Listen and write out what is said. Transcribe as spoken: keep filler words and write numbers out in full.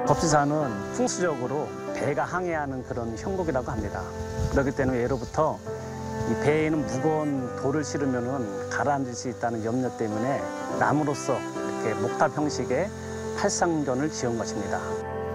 법시사는 풍수적으로 배가 항해하는 그런 형국이라고 합니다. 그렇기 때문에 예로부터 이 배에는 무거운 돌을 실으면은 가라앉을 수 있다는 염려 때문에 나무로서 이렇게 목탑 형식의 팔상전을 지은 것입니다.